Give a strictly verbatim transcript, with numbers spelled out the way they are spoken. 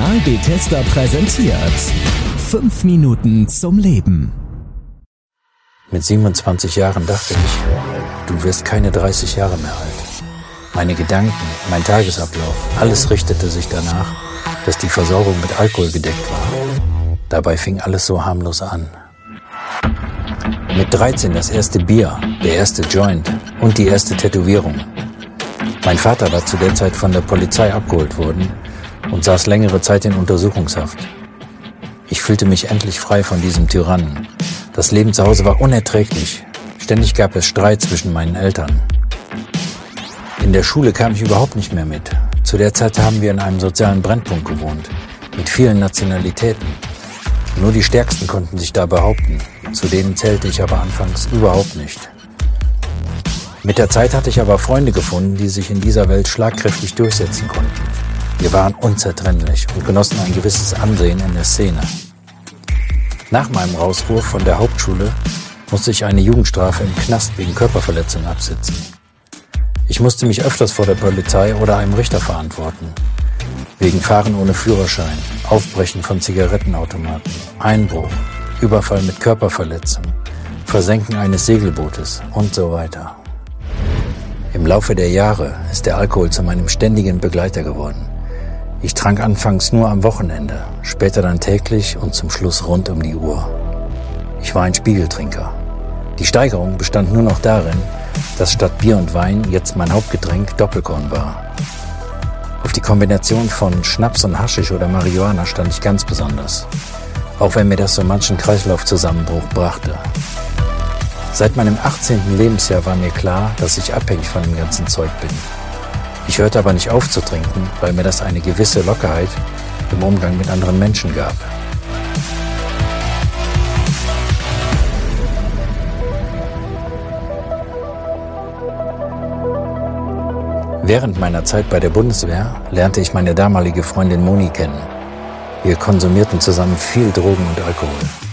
Aral Bethesda präsentiert fünf Minuten zum Leben. Mit siebenundzwanzig Jahren dachte ich, du wirst keine dreißig Jahre mehr alt. Meine Gedanken, mein Tagesablauf, alles richtete sich danach, dass die Versorgung mit Alkohol gedeckt war. Dabei fing alles so harmlos an. Mit dreizehn das erste Bier, der erste Joint und die erste Tätowierung. Mein Vater war zu der Zeit von der Polizei abgeholt worden und saß längere Zeit in Untersuchungshaft. Ich fühlte mich endlich frei von diesem Tyrannen. Das Leben zu Hause war unerträglich. Ständig gab es Streit zwischen meinen Eltern. In der Schule kam ich überhaupt nicht mehr mit. Zu der Zeit haben wir in einem sozialen Brennpunkt gewohnt, mit vielen Nationalitäten. Nur die Stärksten konnten sich da behaupten. Zu denen zählte ich aber anfangs überhaupt nicht. Mit der Zeit hatte ich aber Freunde gefunden, die sich in dieser Welt schlagkräftig durchsetzen konnten. Wir waren unzertrennlich und genossen ein gewisses Ansehen in der Szene. Nach meinem Rauswurf von der Hauptschule musste ich eine Jugendstrafe im Knast wegen Körperverletzung absitzen. Ich musste mich öfters vor der Polizei oder einem Richter verantworten. Wegen Fahren ohne Führerschein, Aufbrechen von Zigarettenautomaten, Einbruch, Überfall mit Körperverletzung, Versenken eines Segelbootes und so weiter. Im Laufe der Jahre ist der Alkohol zu meinem ständigen Begleiter geworden. Ich trank anfangs nur am Wochenende, später dann täglich und zum Schluss rund um die Uhr. Ich war ein Spiegeltrinker. Die Steigerung bestand nur noch darin, dass statt Bier und Wein jetzt mein Hauptgetränk Doppelkorn war. Auf die Kombination von Schnaps und Haschisch oder Marihuana stand ich ganz besonders, auch wenn mir das so manchen Kreislaufzusammenbruch brachte. Seit meinem achtzehnten Lebensjahr war mir klar, dass ich abhängig von dem ganzen Zeug bin. Ich hörte aber nicht auf zu trinken, weil mir das eine gewisse Lockerheit im Umgang mit anderen Menschen gab. Während meiner Zeit bei der Bundeswehr lernte ich meine damalige Freundin Moni kennen. Wir konsumierten zusammen viel Drogen und Alkohol.